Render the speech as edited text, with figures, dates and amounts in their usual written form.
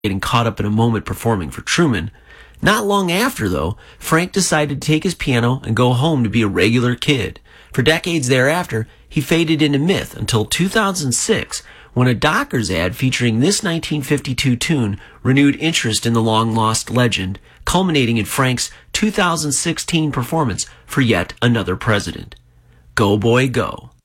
getting caught up in a moment performing for Truman. Not long after, though, Frank decided to take his piano and go home to be a regular kid. For decades thereafter, he faded into myth until 2006, when a Dockers ad featuring this 1952 tune renewed interest in the long-lost legend, culminating in Frank's 2016 performance for Yet Another President. Go, boy, go.